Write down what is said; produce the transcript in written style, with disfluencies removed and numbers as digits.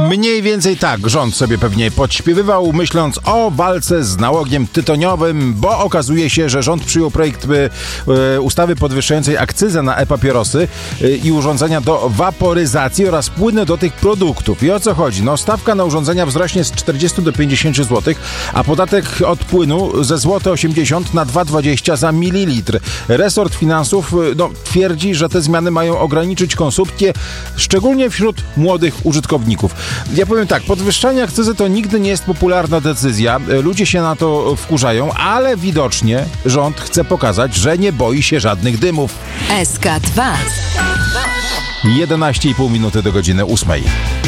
Mniej więcej tak rząd sobie pewnie podśpiewywał, myśląc o walce z nałogiem tytoniowym, bo okazuje się, że rząd przyjął projekt ustawy podwyższającej akcyzę na e-papierosy i urządzenia do waporyzacji oraz płyny do tych produktów. I o co chodzi? No, stawka na urządzenia wzrośnie z 40 do 50 zł, a podatek od płynu ze złote 80 na 2,20 za mililitr. Resort finansów twierdzi, że te zmiany mają ograniczyć konsumpcję, szczególnie wśród młodych użytkowników. Ja powiem tak, podwyższanie akcyzy to nigdy nie jest popularna decyzja. Ludzie się na to wkurzają, ale widocznie rząd chce pokazać, że nie boi się żadnych dymów. SK2 11,5 minuty do godziny 8.